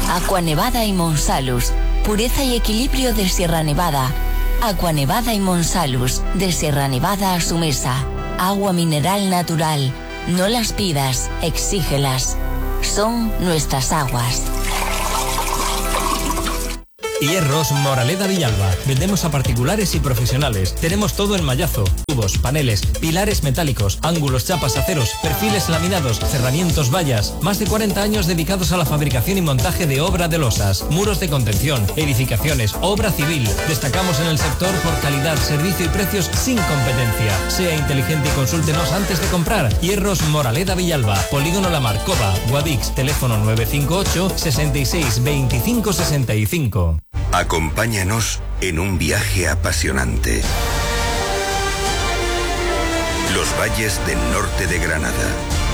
Aqua Nevada y Monsalus. Pureza y equilibrio de Sierra Nevada. Aqua Nevada y Monsalus. De Sierra Nevada a su mesa. Agua mineral natural. No las pidas, exígelas. Son nuestras aguas. Hierros Moraleda Villalba. Vendemos a particulares y profesionales. Tenemos todo en mallazo, tubos, paneles, pilares metálicos, ángulos, chapas, aceros, perfiles laminados, cerramientos, vallas. Más de 40 años dedicados a la fabricación y montaje de obra de losas, muros de contención, edificaciones, obra civil. Destacamos en el sector por calidad, servicio y precios sin competencia. Sea inteligente y consúltenos antes de comprar. Hierros Moraleda Villalba. Polígono La Marcova, Guadix, teléfono 958 66 25 65. Acompáñanos en un viaje apasionante. Los valles del norte de Granada.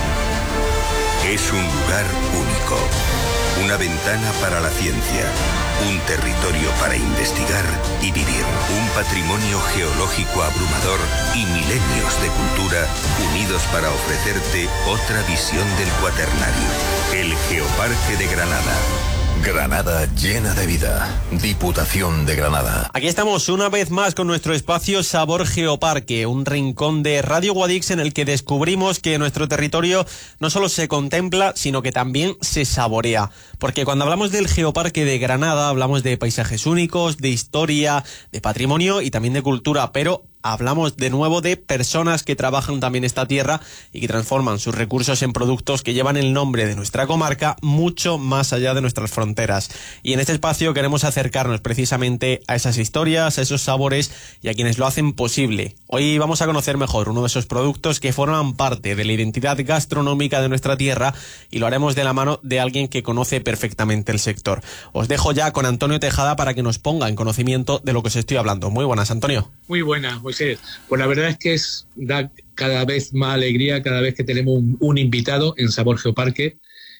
Es un lugar único, una ventana para la ciencia, un territorio para investigar y vivir, un patrimonio geológico abrumador y milenios de cultura unidos para ofrecerte otra visión del Cuaternario. El Geoparque de Granada. Granada llena de vida. Diputación de Granada. Aquí estamos una vez más con nuestro espacio Sabor Geoparque, un rincón de Radio Guadix en el que descubrimos que nuestro territorio no solo se contempla, sino que también se saborea. Porque cuando hablamos del Geoparque de Granada hablamos de paisajes únicos, de historia, de patrimonio y también de cultura, pero hablamos de nuevo de personas que trabajan también esta tierra y que transforman sus recursos en productos que llevan el nombre de nuestra comarca mucho más allá de nuestras fronteras. Y en este espacio queremos acercarnos precisamente a esas historias, a esos sabores y a quienes lo hacen posible. Hoy vamos a conocer mejor uno de esos productos que forman parte de la identidad gastronómica de nuestra tierra y lo haremos de la mano de alguien que conoce perfectamente el sector. Os dejo ya con Antonio Tejada para que nos ponga en conocimiento de lo que os estoy hablando. Muy buenas, Antonio. Muy buenas, Moisés. Pues la verdad es que da cada vez más alegría cada vez que tenemos un invitado en Sabor Geoparque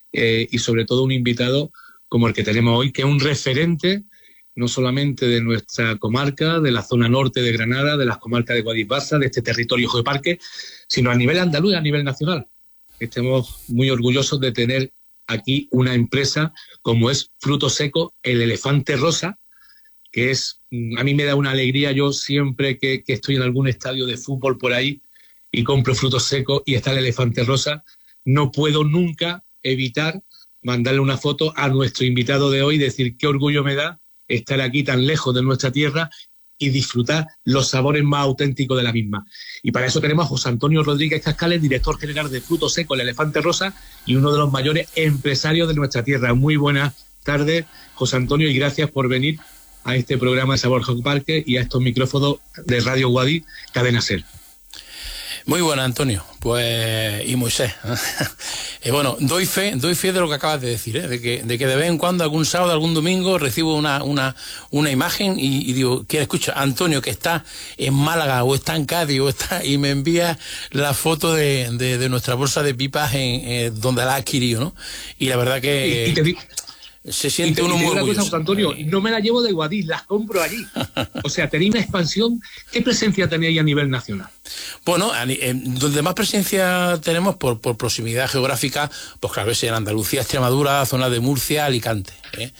y sobre todo un invitado como el que tenemos hoy, que es un referente no solamente de nuestra comarca, de la zona norte de Granada, de las comarcas de Guadix-Baza, de este territorio geoparque, sino a nivel andaluz, a nivel nacional. Estamos muy orgullosos de tener aquí una empresa como es Fruto Seco, el Elefante Rosa, que es, a mí me da una alegría. Yo siempre que estoy en algún estadio de fútbol por ahí y compro frutos secos y está el Elefante Rosa, no puedo nunca evitar mandarle una foto a nuestro invitado de hoy y decir qué orgullo me da estar aquí tan lejos de nuestra tierra y disfrutar los sabores más auténticos de la misma. Y para eso tenemos a José Antonio Rodríguez Cascales, director general de Frutos Secos, el Elefante Rosa, y uno de los mayores empresarios de nuestra tierra. Muy buenas tardes, José Antonio, y gracias por venir a este programa de Sabor Geoparque y a estos micrófonos de Radio Guadix, Cadena SER. Muy buena, Antonio. Pues, y Moisés. Bueno, doy fe de lo que acabas de decir, de que de vez en cuando, algún sábado, algún domingo, recibo una imagen y digo, ¿quién escucha? Antonio, que está en Málaga, o está en Cádiz, y me envía la foto de nuestra bolsa de pipas en donde la ha adquirido, ¿no? Y la verdad que se siente uno muy orgulloso. Cosa, Antonio, no me la llevo de Guadix, las compro allí. O sea, tenéis una expansión. ¿Qué presencia tenéis a nivel nacional? Bueno, donde más presencia tenemos por proximidad geográfica, pues claro, es en Andalucía, Extremadura, zona de Murcia, Alicante.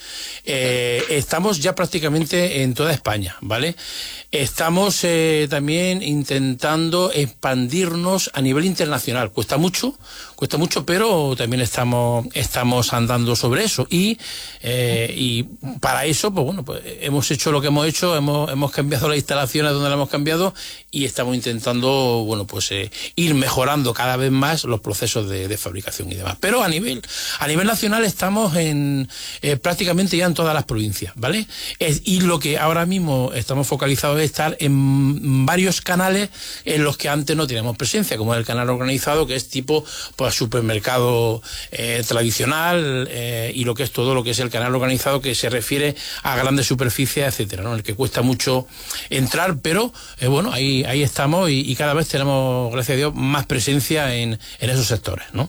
Estamos ya prácticamente en toda España, ¿vale? Estamos también intentando expandirnos a nivel internacional. Cuesta mucho, pero también estamos andando sobre eso. Y para eso, pues bueno, pues hemos hecho lo que hemos hecho, hemos cambiado las instalaciones donde las hemos cambiado y estamos intentando, bueno, pues ir mejorando cada vez más los procesos de fabricación y demás. Pero a nivel nacional estamos prácticamente ya en todas las provincias, ¿vale? Y lo que ahora mismo estamos focalizados es estar en varios canales en los que antes no teníamos presencia, como el canal organizado, que es tipo pues supermercado tradicional, y lo que es todo lo que es el canal organizado, que se refiere a grandes superficies, etcétera, ¿no? El que cuesta mucho entrar, pero bueno, ahí estamos y cada vez tenemos, gracias a Dios, más presencia en esos sectores, ¿no?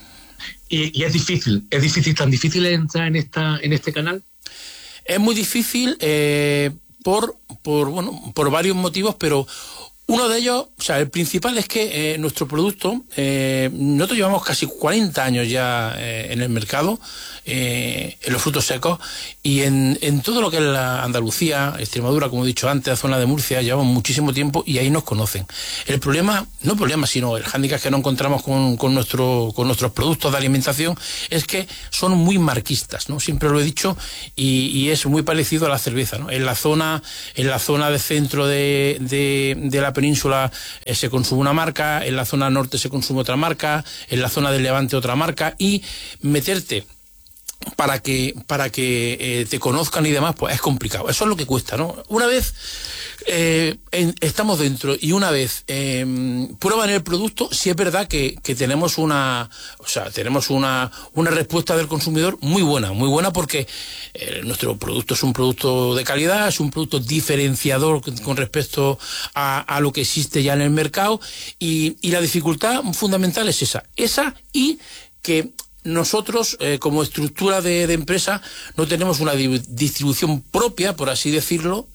Y es tan difícil entrar en este canal. Es muy difícil por varios motivos, pero Uno de ellos, o sea, el principal es que nuestro producto, nosotros llevamos casi 40 años ya en el mercado, en los frutos secos, y en todo lo que es la Andalucía, Extremadura, como he dicho antes, la zona de Murcia, llevamos muchísimo tiempo y ahí nos conocen. El problema, no problema, sino el hándicap que nos encontramos con nuestros productos de alimentación es que son muy marquistas, ¿no? Siempre lo he dicho, y es muy parecido a la cerveza, ¿no? En la zona de centro de la península se consume una marca, en la zona norte se consume otra marca, en la zona del Levante otra marca, y meterte para que te conozcan y demás, pues es complicado. Eso es lo que cuesta, ¿no? Una vez estamos dentro y una vez prueban el producto, sí es verdad que tenemos una respuesta del consumidor muy buena, porque nuestro producto es un producto de calidad, es un producto diferenciador con respecto a lo que existe ya en el mercado, y la dificultad fundamental es esa y que nosotros, como estructura de empresa, no tenemos una distribución propia, por así decirlo,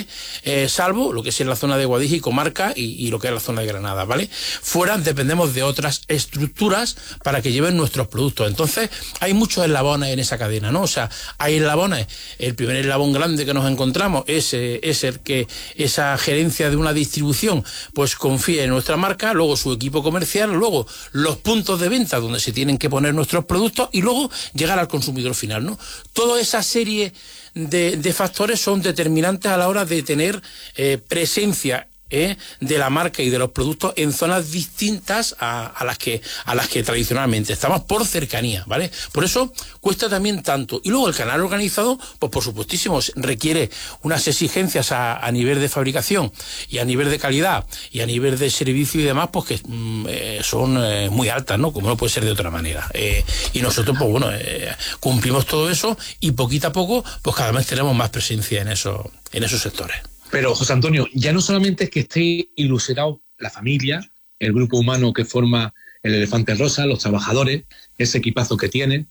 salvo lo que es en la zona de Guadix y comarca y lo que es la zona de Granada, ¿vale? Fuera dependemos de otras estructuras para que lleven nuestros productos. Entonces, hay muchos eslabones en esa cadena, ¿no? O sea, hay eslabones. El primer eslabón grande que nos encontramos es el que esa gerencia de una distribución pues confíe en nuestra marca, luego su equipo comercial, luego los puntos de venta donde se tienen que poner nuestros productos y luego llegar al consumidor final, ¿no? Toda esa serie de factores son determinantes a la hora de tener presencia de la marca y de los productos en zonas distintas a las que tradicionalmente estamos, por cercanía, ¿vale? Por eso cuesta también tanto. Y luego el canal organizado, pues por supuestísimo, requiere unas exigencias a nivel de fabricación y a nivel de calidad y a nivel de servicio y demás, pues que son muy altas, ¿no? Como no puede ser de otra manera. Y nosotros, pues bueno, cumplimos todo eso y poquito a poco, pues cada vez tenemos más presencia en esos sectores. Pero, José Antonio, ya no solamente es que esté ilusionado la familia, el grupo humano que forma el Elefante Rosa, los trabajadores, ese equipazo que tienen,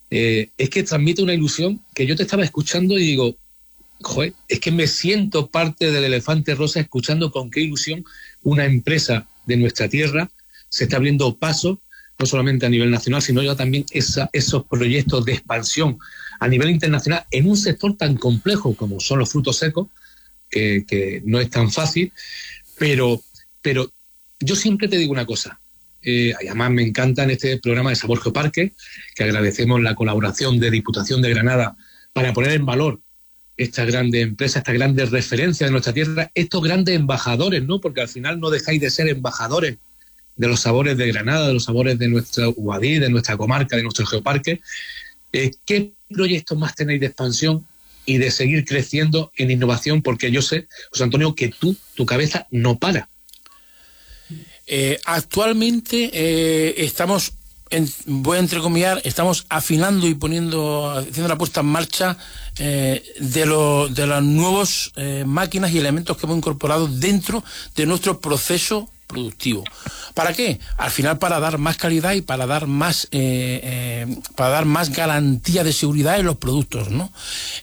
es que transmite una ilusión que yo te estaba escuchando y digo, joder, es que me siento parte del Elefante Rosa escuchando con qué ilusión una empresa de nuestra tierra se está abriendo paso, no solamente a nivel nacional, sino ya también esos proyectos de expansión a nivel internacional en un sector tan complejo como son los frutos secos, que no es tan fácil, pero yo siempre te digo una cosa, además me encanta en este programa de Sabor Geoparque, que agradecemos la colaboración de Diputación de Granada para poner en valor estas grandes empresas, estas grandes referencias de nuestra tierra, estos grandes embajadores, ¿no? Porque al final no dejáis de ser embajadores de los sabores de Granada, de los sabores de nuestra Guadix, de nuestra comarca, de nuestro geoparque. ¿Qué proyectos más tenéis de expansión y de seguir creciendo en innovación? Porque yo sé, José Antonio, que tu cabeza no para. Actualmente estamos, voy a entrecomillar, estamos afinando y haciendo la puesta en marcha de las nuevas máquinas y elementos que hemos incorporado dentro de nuestro proceso productivo. ¿Para qué? Al final para dar más calidad y para dar más garantía de seguridad en los productos, ¿no?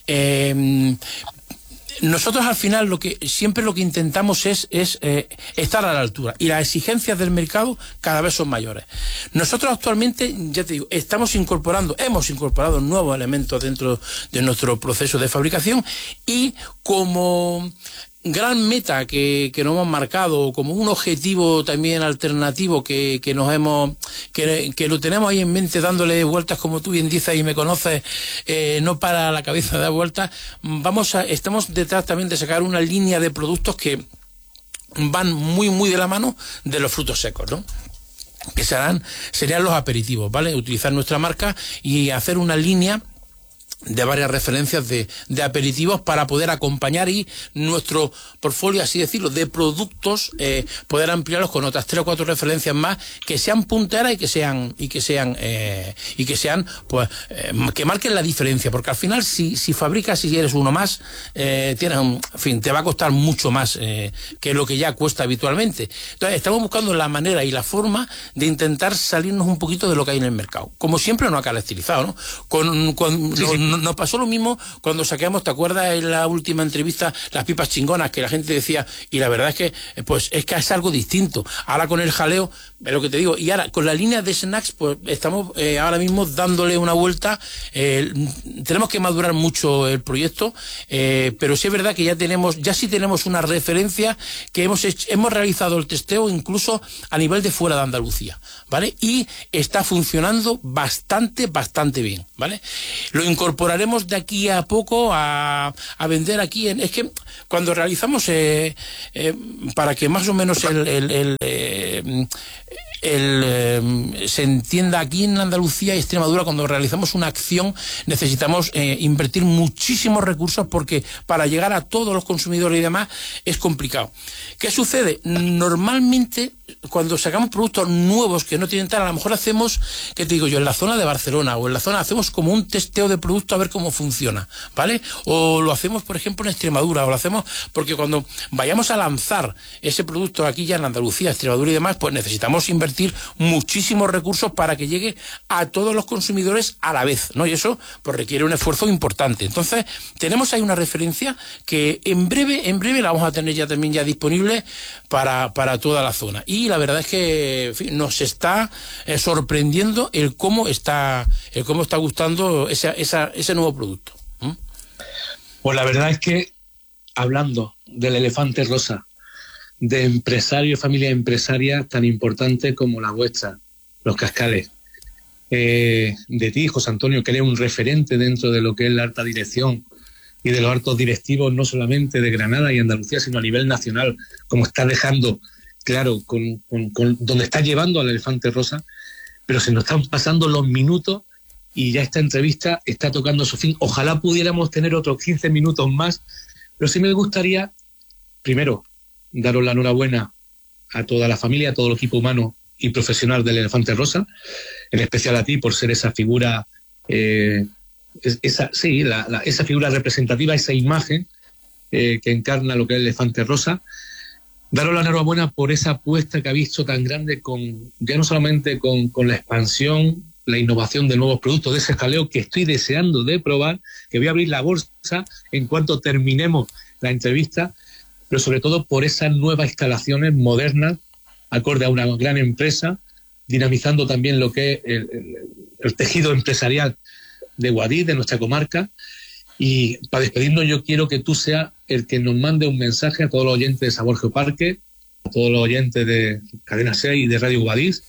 Nosotros al final lo que intentamos es estar a la altura, y las exigencias del mercado cada vez son mayores. Nosotros actualmente, ya te digo, hemos incorporado nuevos elementos dentro de nuestro proceso de fabricación, y como gran meta que nos hemos marcado, como un objetivo también alternativo que lo tenemos ahí en mente, dándole vueltas, como tú bien dices y me conoces, no para la cabeza de dar vueltas. Estamos detrás también de sacar una línea de productos que van muy muy de la mano de los frutos secos, ¿no? Que serían los aperitivos, ¿vale? Utilizar nuestra marca y hacer una línea de varias referencias de aperitivos para poder acompañar y nuestro portfolio, así decirlo, de productos, poder ampliarlos con otras 3 o 4 referencias más que sean punteras y que sean pues que marquen la diferencia, porque al final si fabricas, si eres uno más, te va a costar mucho más que lo que ya cuesta habitualmente. Entonces estamos buscando la manera y la forma de intentar salirnos un poquito de lo que hay en el mercado, como siempre nos ha caracterizado, ¿no? Con Nos pasó lo mismo cuando saquemos, ¿te acuerdas en la última entrevista, las pipas chingonas, que la gente decía, y la verdad es que pues es que es algo distinto. Ahora con el jaleo, es lo que te digo, y ahora con la línea de snacks, pues estamos ahora mismo dándole una vuelta. Tenemos que madurar mucho el proyecto, pero sí es verdad que ya sí tenemos una referencia, que hemos realizado el testeo incluso a nivel de fuera de Andalucía, ¿vale? Y está funcionando bastante bien, ¿vale? Lo incorporaremos de aquí a poco a vender aquí. Es que cuando realizamos, para que más o menos se entienda, aquí en Andalucía y Extremadura, cuando realizamos una acción necesitamos invertir muchísimos recursos, porque para llegar a todos los consumidores y demás es complicado. ¿Qué sucede? Normalmente cuando sacamos productos nuevos que no tienen tal, a lo mejor hacemos, ¿qué te digo yo?, en la zona de Barcelona o en la zona, hacemos como un testeo de producto a ver cómo funciona, ¿vale? O lo hacemos, por ejemplo, en Extremadura, o lo hacemos porque cuando vayamos a lanzar ese producto aquí ya en Andalucía, Extremadura y demás, pues necesitamos invertir muchísimos recursos para que llegue a todos los consumidores a la vez, ¿no? Y eso pues requiere un esfuerzo importante. Entonces, tenemos ahí una referencia que en breve la vamos a tener ya también ya disponible para toda la zona. Y la verdad es que, en fin, nos está sorprendiendo el cómo está gustando ese nuevo producto. Pues la verdad es que, hablando del elefante rosa, de empresarios y familias empresarias tan importantes como la vuestra, los Cascales, de ti, José Antonio, que eres un referente dentro de lo que es la alta dirección y de los altos directivos, no solamente de Granada y Andalucía, sino a nivel nacional, como está dejando claro con donde está llevando al elefante rosa. Pero se nos están pasando los minutos y ya esta entrevista está tocando su fin. Ojalá pudiéramos tener otros 15 minutos más, pero sí me gustaría, primero, daros la enhorabuena a toda la familia, a todo el equipo humano y profesional del elefante rosa, en especial a ti por ser esa figura, esa figura representativa, esa imagen que encarna lo que es el elefante rosa. Daros la enhorabuena por esa apuesta que habéis hecho tan grande, ya no solamente con la expansión, la innovación de nuevos productos, de ese jaleo que estoy deseando de probar, que voy a abrir la bolsa en cuanto terminemos la entrevista, pero sobre todo por esas nuevas instalaciones modernas, acorde a una gran empresa, dinamizando también lo que es el tejido empresarial de Guadix, de nuestra comarca. Y para despedirnos, yo quiero que tú seas el que nos mande un mensaje a todos los oyentes de Sabor Geoparque, a todos los oyentes de Cadena 6 y de Radio Guadix,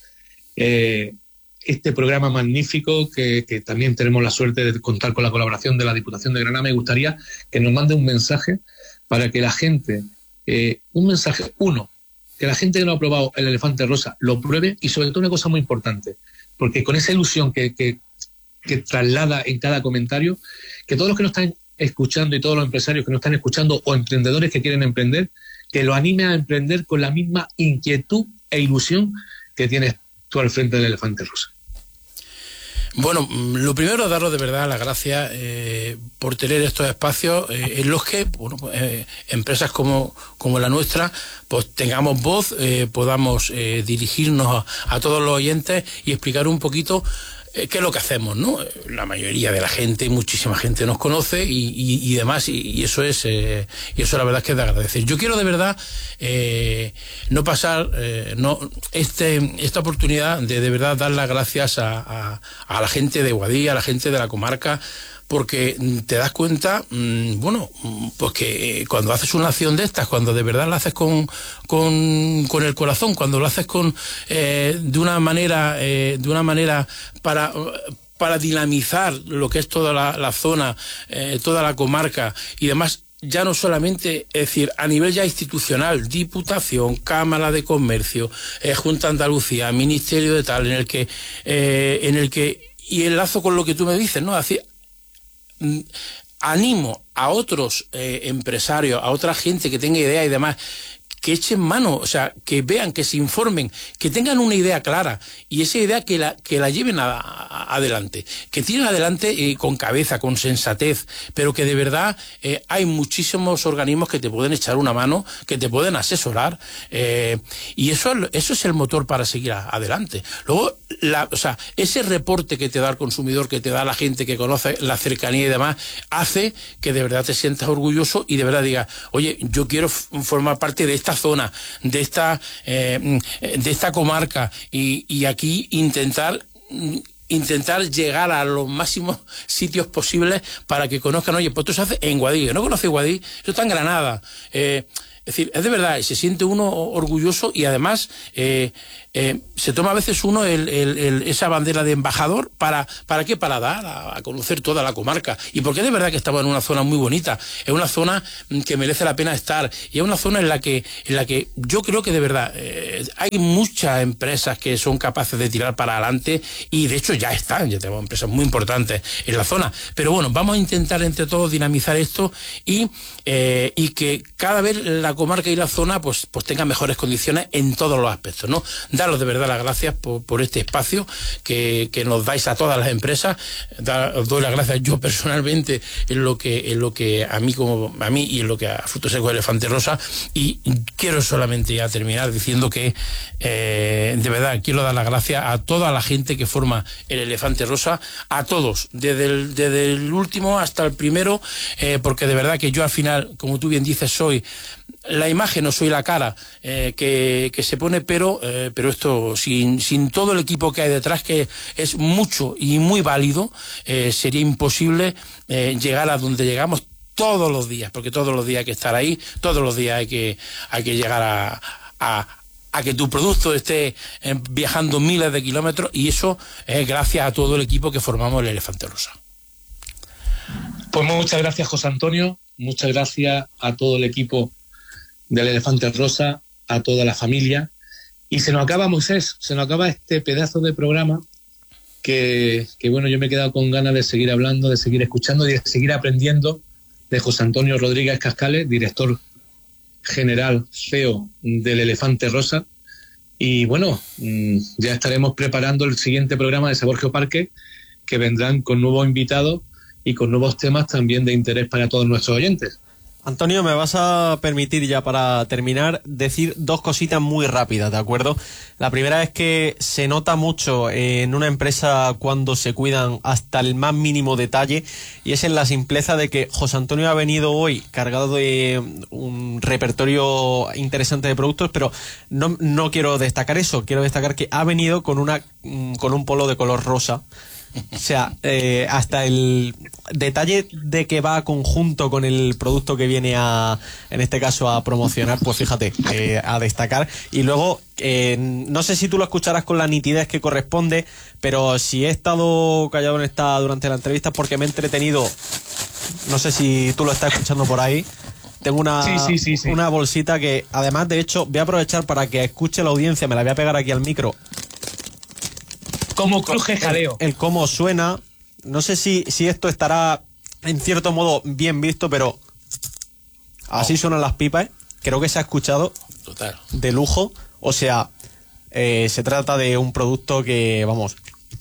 este programa magnífico que también tenemos la suerte de contar con la colaboración de la Diputación de Granada. Me gustaría que nos mande un mensaje para que la gente, que la gente que no ha probado el elefante rosa lo pruebe, y sobre todo una cosa muy importante, porque con esa ilusión que traslada en cada comentario, que todos los que nos están escuchando y todos los empresarios que nos están escuchando o emprendedores que quieren emprender, que lo anime a emprender con la misma inquietud e ilusión que tienes tú al frente del elefante rosa. Bueno, lo primero es daros de verdad las gracias por tener estos espacios en los que empresas como la nuestra pues tengamos voz, podamos dirigirnos a todos los oyentes y explicar un poquito qué es lo que hacemos, ¿no? La mayoría de la gente, muchísima gente nos conoce y demás, y eso es y eso la verdad es que es de agradecer. Yo quiero de verdad no pasar esta oportunidad de verdad dar las gracias a la gente de Guadix, a la gente de la comarca, porque te das cuenta, pues que cuando haces una acción de estas, cuando de verdad la haces con el corazón, cuando lo haces de una manera para dinamizar lo que es toda la zona, toda la comarca y demás, ya no solamente, es decir, a nivel ya institucional, Diputación, Cámara de Comercio, Junta de Andalucía, Ministerio de tal, en el que y enlazo con lo que tú me dices, ¿no? Así, animo a otros empresarios, a otra gente que tenga idea y demás, que echen mano, o sea, que vean, que se informen, que tengan una idea clara y esa idea que la lleven adelante, que tiren adelante con cabeza, con sensatez, pero que de verdad hay muchísimos organismos que te pueden echar una mano, que te pueden asesorar, y eso es el motor para seguir adelante. Luego, o sea, ese reporte que te da el consumidor, que te da la gente que conoce la cercanía y demás, hace que de verdad te sientas orgulloso y de verdad digas, oye, yo quiero formar parte de esta zona, de esta comarca, y aquí intentar llegar a los máximos sitios posibles para que conozcan, oye, pues esto se hace en Guadix, no conoce Guadix, eso está en Granada. Es decir, es de verdad, se siente uno orgulloso y además se toma a veces uno esa bandera de embajador ¿para qué? Para dar a conocer toda la comarca. Y porque de verdad que estamos en una zona muy bonita, es una zona que merece la pena estar, y es una zona en la que yo creo que de verdad hay muchas empresas que son capaces de tirar para adelante, y de hecho ya tenemos empresas muy importantes en la zona. Pero bueno, vamos a intentar entre todos dinamizar esto y que cada vez la comarca y la zona pues tengan mejores condiciones en todos los aspectos, ¿no? Daros de verdad las gracias por este espacio que nos dais a todas las empresas. Os doy las gracias yo personalmente en lo que a mí y en lo que a Frutos Secos Elefante Rosa, y quiero solamente ya terminar diciendo que de verdad quiero dar las gracias a toda la gente que forma el Elefante Rosa, a todos, desde el último hasta el primero, porque de verdad que yo al final, como tú bien dices, soy la imagen, no soy la cara que se pone, pero esto sin todo el equipo que hay detrás, que es mucho y muy válido, sería imposible llegar a donde llegamos todos los días, porque todos los días hay que estar ahí, todos los días hay que llegar a que tu producto esté viajando miles de kilómetros, y eso es gracias a todo el equipo que formamos el Elefante Rosa. Pues muchas gracias, José Antonio, muchas gracias a todo el equipo del Elefante Rosa, a toda la familia. Y se nos acaba, Moisés, se nos acaba este pedazo de programa que bueno, yo me he quedado con ganas de seguir hablando, de seguir escuchando y de seguir aprendiendo de José Antonio Rodríguez Cascales, director general CEO del Elefante Rosa. Y bueno, ya estaremos preparando el siguiente programa de Sabor Geoparque, que vendrán con nuevos invitados y con nuevos temas también de interés para todos nuestros oyentes. Antonio, me vas a permitir ya para terminar decir dos cositas muy rápidas, ¿de acuerdo? La primera es que se nota mucho en una empresa cuando se cuidan hasta el más mínimo detalle, y es en la simpleza de que José Antonio ha venido hoy cargado de un repertorio interesante de productos, pero no quiero destacar eso, quiero destacar que ha venido con un polo de color rosa. O sea, hasta el detalle de que va conjunto con el producto que viene en este caso a promocionar, pues fíjate, a destacar. Y luego, no sé si tú lo escucharás con la nitidez que corresponde, pero si he estado callado durante la entrevista porque me he entretenido. No sé si tú lo estás escuchando por ahí. Tengo una bolsita que, además, de hecho, voy a aprovechar para que escuche la audiencia, me la voy a pegar aquí al micro. Como cruje jaleo. El cómo suena. No sé si esto estará en cierto modo bien visto, pero así suenan las pipas. Creo que se ha escuchado. Total. De lujo. O sea, se trata de un producto que, vamos,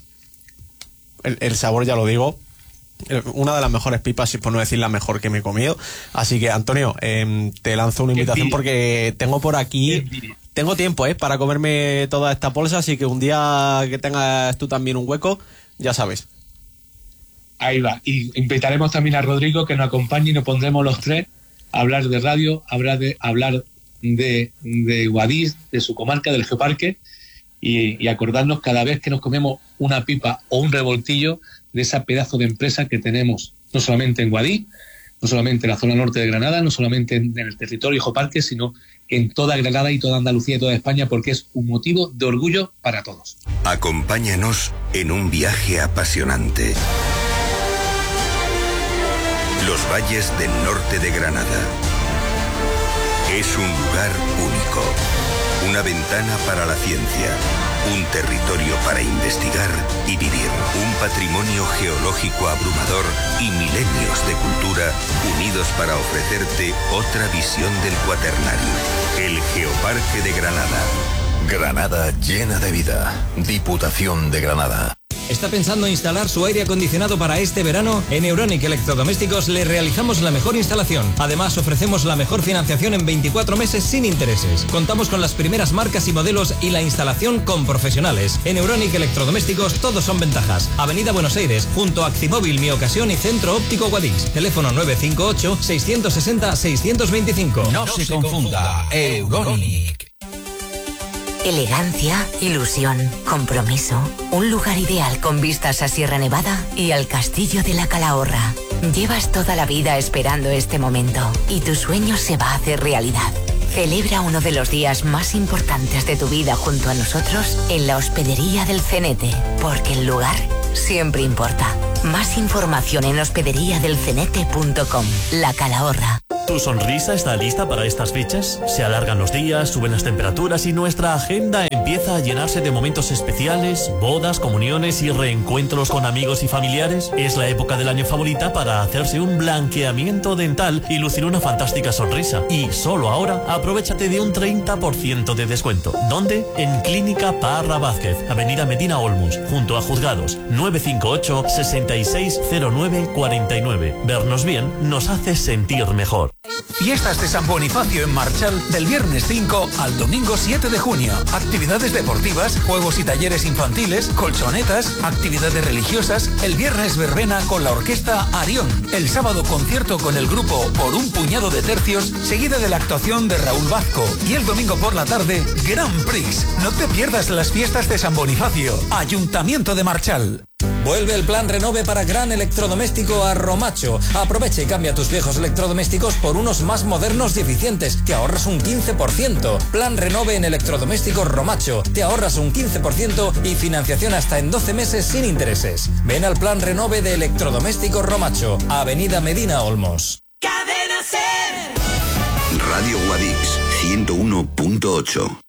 el sabor ya lo digo, una de las mejores pipas, por no decir la mejor que me he comido. Así que, Antonio, te lanzo una invitación porque tengo por aquí... Tengo tiempo para comerme toda esta bolsa, así que un día que tengas tú también un hueco, ya sabes. Ahí va. Y invitaremos también a Rodrigo que nos acompañe y nos pondremos los tres a hablar de radio, hablar de Guadix, de su comarca, del Geoparque, y acordarnos cada vez que nos comemos una pipa o un revoltillo de esa pedazo de empresa que tenemos, no solamente en Guadix, no solamente en la zona norte de Granada, no solamente en el territorio Geoparque, sino en toda Granada y toda Andalucía y toda España, porque es un motivo de orgullo para todos. Acompáñanos en un viaje apasionante. Los valles del norte de Granada. Es un lugar único, una ventana para la ciencia, Un territorio para investigar y vivir. Un patrimonio geológico abrumador y milenios de cultura unidos para ofrecerte otra visión del Cuaternario. El Geoparque de Granada. Granada llena de vida. Diputación de Granada. ¿Está pensando instalar su aire acondicionado para este verano? En Euronic Electrodomésticos le realizamos la mejor instalación. Además, ofrecemos la mejor financiación en 24 meses sin intereses. Contamos con las primeras marcas y modelos y la instalación con profesionales. En Euronic Electrodomésticos todos son ventajas. Avenida Buenos Aires, junto a Actimóvil, Mi Ocasión y Centro Óptico Guadix. Teléfono 958-660-625. No se confunda. Euronic. Elegancia, ilusión, compromiso. Un lugar ideal con vistas a Sierra Nevada y al Castillo de la Calahorra. Llevas toda la vida esperando este momento y tu sueño se va a hacer realidad. Celebra uno de los días más importantes de tu vida junto a nosotros en la Hospedería del Cenete, porque el lugar siempre importa. Más información en hospederiadelcenete.com. La Calahorra. ¿Tu sonrisa está lista para estas fechas? Se alargan los días, suben las temperaturas y nuestra agenda empieza a llenarse de momentos especiales, bodas, comuniones y reencuentros con amigos y familiares. Es la época del año favorita para hacerse un blanqueamiento dental y lucir una fantástica sonrisa. Y solo ahora, aprovéchate de un 30% de descuento. ¿Dónde? En Clínica Parra Vázquez, Avenida Medina Olmos, junto a Juzgados, 958-660949. Vernos bien nos hace sentir mejor. Fiestas de San Bonifacio en Marchal del viernes 5 al domingo 7 de junio. Actividades deportivas, juegos y talleres infantiles, colchonetas, actividades religiosas. El viernes verbena con la orquesta Arión. El sábado concierto con el grupo Por un puñado de tercios, seguida de la actuación de Raúl Vazco. Y el domingo por la tarde, Grand Prix. No te pierdas las fiestas de San Bonifacio. Ayuntamiento de Marchal. Vuelve el plan Renove para gran electrodoméstico a Romacho. Aprovecha y cambia tus viejos electrodomésticos por unos más modernos y eficientes. Te ahorras un 15%. Plan Renove en electrodomésticos Romacho. Te ahorras un 15% y financiación hasta en 12 meses sin intereses. Ven al plan Renove de electrodomésticos Romacho. Avenida Medina Olmos. Radio Guadix 101.8.